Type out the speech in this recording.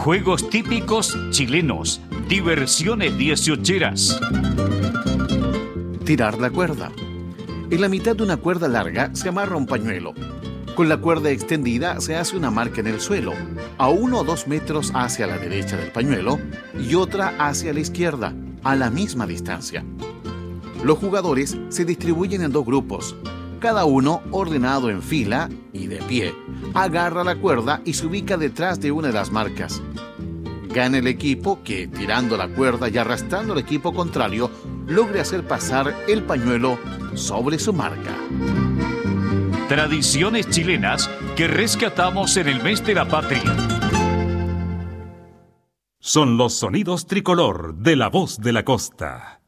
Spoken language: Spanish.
Juegos típicos chilenos, diversiones dieciocheras. Tirar la cuerda. En la mitad de una cuerda larga se amarra un pañuelo. Con la cuerda extendida se hace una marca en el suelo, a 1 o 2 metros hacia la derecha del pañuelo y otra hacia la izquierda, a la misma distancia. Los jugadores se distribuyen en 2 grupos. Cada uno, ordenado en fila y de pie, agarra la cuerda y se ubica detrás de una de las marcas. Gana el equipo que, tirando la cuerda y arrastrando al equipo contrario, logre hacer pasar el pañuelo sobre su marca. Tradiciones chilenas que rescatamos en el mes de la patria. Son los sonidos tricolor de La Voz de la Costa.